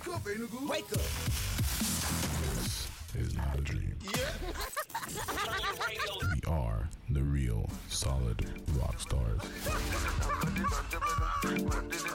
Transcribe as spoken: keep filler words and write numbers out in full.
Wake up, nigga. Wake up. This is not a dream. Yeah. We are the real solid rock stars.